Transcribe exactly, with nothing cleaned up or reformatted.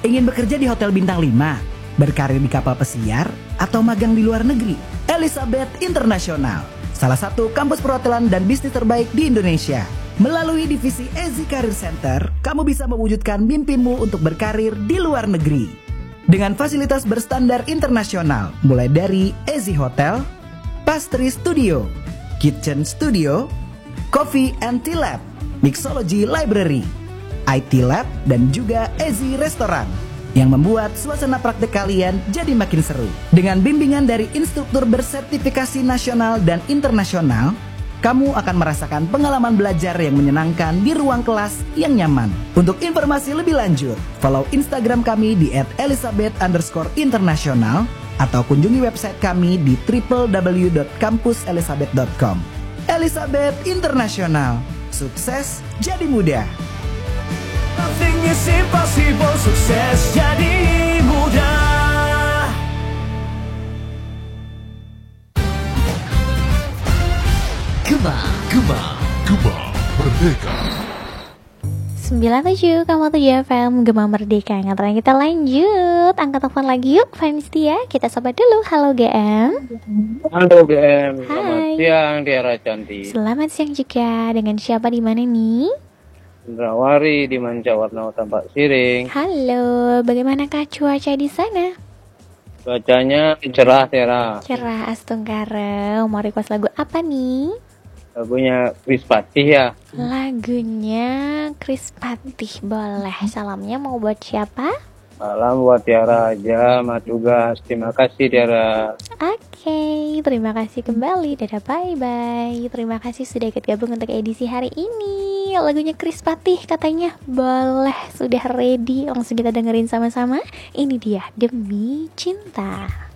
Ingin bekerja di hotel bintang lima, berkarir di kapal pesiar, atau magang di luar negeri? Elizabeth International, salah satu kampus perhotelan dan bisnis terbaik di Indonesia. Melalui divisi Ezi Career Center, kamu bisa mewujudkan mimpimu untuk berkarir di luar negeri. Dengan fasilitas berstandar internasional, mulai dari Ezi Hotel, Pastry Studio, Kitchen Studio, Coffee and Tea Lab, Mixology Library, I T Lab, dan juga Ezi Restoran yang membuat suasana praktek kalian jadi makin seru. Dengan bimbingan dari instruktur bersertifikasi nasional dan internasional, kamu akan merasakan pengalaman belajar yang menyenangkan di ruang kelas yang nyaman. Untuk informasi lebih lanjut, follow Instagram kami di et elizabeth underscore international atau kunjungi website kami di w w w dot kampus elizabeth dot com. Elizabeth International, sukses jadi mudah. Nothing is impossible, sukses jadi mudah. Gema, Gema, Gema Merdeka. sembilan puluh tujuh koma tujuh F M Gema Merdeka. Nganterin kita lanjut. Angkat telepon lagi yuk, fans dia. Kita sobat dulu. Halo G M. Halo G M. Selamat Hai. siang Tiara Cantik. Selamat siang juga. Dengan siapa di mana nih? Indrawari di Mancawarna Tampak Siring. Halo, bagaimanakah cuaca di sana? Cuacanya cerah Tiara. Cerah Astungkare. Mau request lagu apa nih? Lagunya Chris Patih ya. Lagunya Chris Patih, boleh. Salamnya mau buat siapa? Salam buat Tiara aja, Mas tugas. Terima kasih Tiara. Oke, terima kasih kembali. Dadah, bye-bye. Terima kasih sudah ikut gabung untuk edisi hari ini. Lagunya Chris Patih katanya boleh, sudah ready. Langsung kita dengerin sama-sama. Ini dia, Demi Cinta.